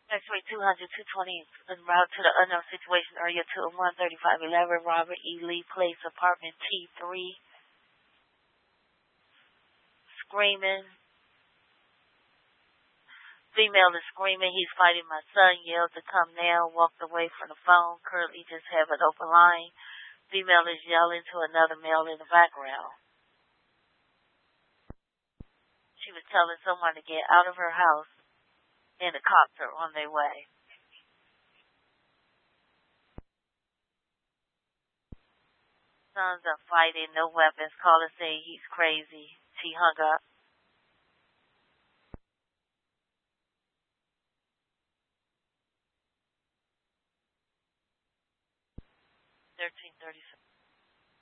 X-ray 200, 220, en route to the unknown situation area 201-3511, Robert E. Lee Place, apartment T3. Screaming. Female is screaming, he's fighting my son, yelled to come now, walked away from the phone, currently just have an open line. Female is yelling to another male in the background. She was telling someone to get out of her house, and the cops are on their way. Sons are fighting, no weapons. Caller saying he's crazy. She hung up. $13.37.